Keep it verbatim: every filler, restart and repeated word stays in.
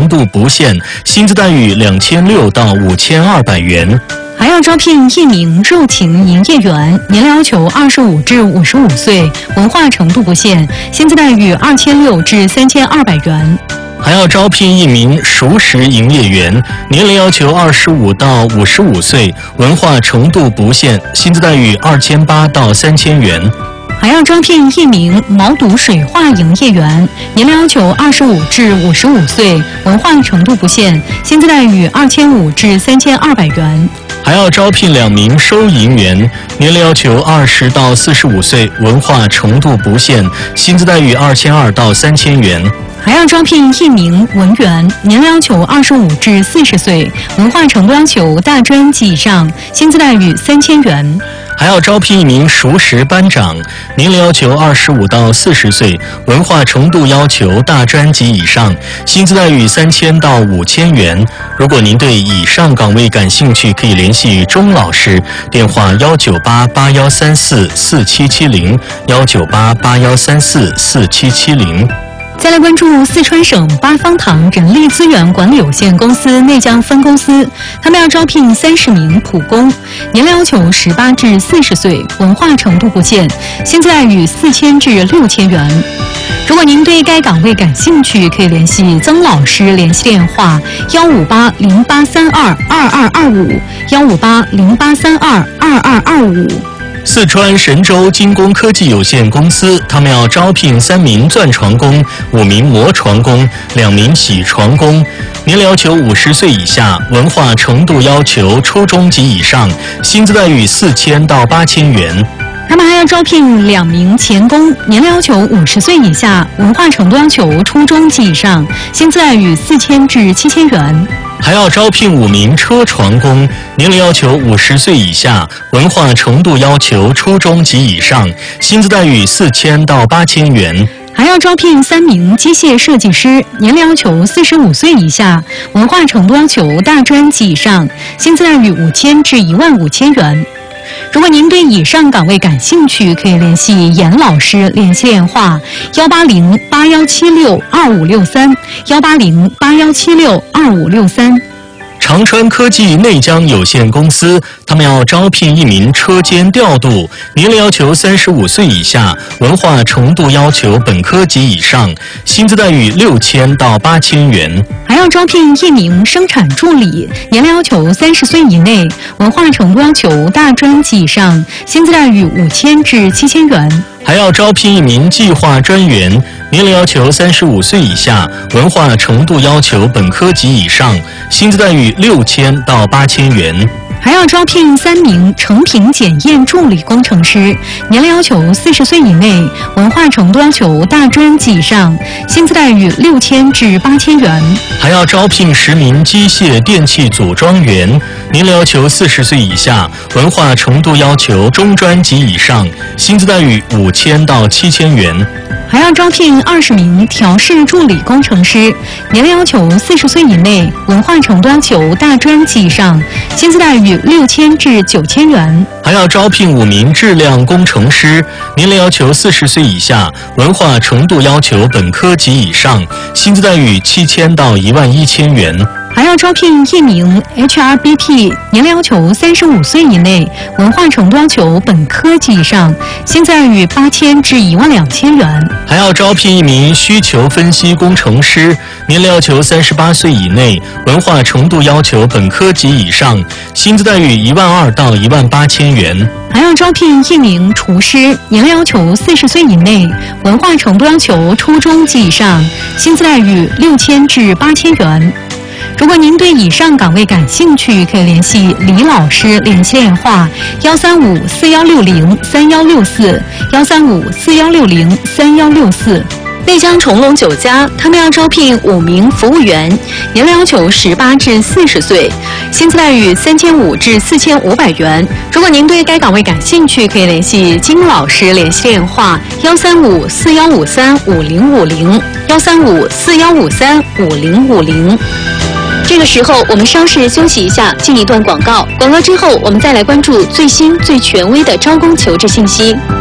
度不限，薪资待遇两千六到五千二百元。 还要招聘一名肉禽营业员，年龄要求二十五至五十五岁，文化程度不限，薪资待遇二千六至三千二百元。 还要招聘一名熟食营业员，年龄要求二十五到五十五岁，文化程度不限，薪资待遇二千八到三千元。 还要招聘一名毛肚水化营业员，年龄要求二十五至五十五岁，文化程度不限，薪资待遇二千五至三千二百元。 还要招聘两名收银员，年龄要求二十到四十五岁，文化程度不限，薪资待遇二千二到三千元。 还要招聘一名文员，年龄要求二十五至四十岁，文化程度要求大专及以上，薪资待遇三千元。 还要招聘一名熟食班长，年龄要求二十五到四十岁，文化程度要求大专及以上，薪资待遇三千到五千元。如果您对以上岗位感兴趣，可以联系钟老师，电话幺九八八幺三四四七七零幺九八八幺三四四七七零。 再来关注四川省八方堂人力资源管理有限公司内江分公司，他们要招聘三十名普工，年龄要求十八至四十岁，文化程度不限，薪资待遇四千至六千元。如果您对该岗位感兴趣，可以联系曾老师，联系电话幺五八零八三二二二二五幺五八零八三二二二二五。 四川神州精工科技有限公司，他们要招聘三名钻床工、五名磨床工、两名铣床工，年龄要求五十岁以下，文化程度要求初中及以上，薪资待遇四千到八千元。 他们还要招聘两名钳工，年龄要求五十岁以下，文化程度要求初中及以上，薪资待遇四千至七千元。 还要招聘五名车床工，年龄要求五十岁以下，文化程度要求初中及以上，薪资待遇四千到八千元。 还要招聘三名机械设计师，年龄要求四十五岁以下，文化程度要求大专及以上，薪资待遇五千至一万五千元。如果您对以上岗位感兴趣，可以联系严老师，联系电话幺八零八幺七六二五六三幺八零八幺七六二五六三。 长川科技内江有限公司，他们要招聘一名车间调度，年龄要求三十五岁以下，文化程度要求本科及以上，薪资待遇六千到八千元。 还要招聘一名生产助理，年龄要求三十岁以内，文化程度要求大专及以上，薪资待遇五千至七千元。 还要招聘一名计划专员，年龄要求三十五岁以下，文化程度要求本科及以上，薪资待遇六千到八千元。 还要招聘三名成品检验助理工程师，年龄要求四十岁以内，文化程度要求大专及以上，薪资待遇六千至八千元。 还要招聘十名机械电器组装员，年龄要求四十岁以下，文化程度要求中专及以上，薪资待遇五千到七千元。 还要招聘二十名调试助理工程师，年龄要求四十岁以内，文化程度要求大专及以上，薪资待遇六千至九千元。 还要招聘五名质量工程师，年龄要求四十岁以下，文化程度要求本科及以上，薪资待遇七千到一万一千元。 还要招聘一名 H R B P， 年龄要求三十五岁以内，文化程度要求本科及以上，薪资待遇八千至一万两千元。 还要招聘一名需求分析工程师，年龄要求三十八岁以内，文化程度要求本科及以上，薪资待遇一万二到一万八千元。 还要招聘一名厨师，年龄要求四十岁以内，文化程度要求初中及以上，薪资待遇六千至八千元。如果您对以上岗位感兴趣，可以联系李老师，联系电话幺三五四幺六零三幺六四幺三五四幺六零三幺六四。内江重龙酒家，他们要招聘五名服务员，年龄要求十八至四十岁，薪资待遇三千五至四千五百元。如果您对该岗位感兴趣，可以联系金老师，联系电话幺三五四幺五三五零五零幺三五四幺五三五零五零。这个时候，我们稍事休息一下，进一段广告。广告之后，我们再来关注最新最权威的招工求职信息。